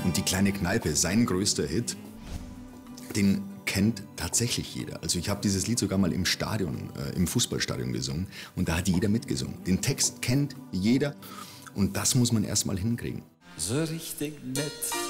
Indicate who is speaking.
Speaker 1: Und die kleine Kneipe, sein größter Hit, den kennt tatsächlich jeder. Also ich habe dieses Lied sogar mal im Stadion, im Fußballstadion gesungen und da hat jeder mitgesungen. Den Text kennt jeder und das muss man erst mal hinkriegen.
Speaker 2: So richtig nett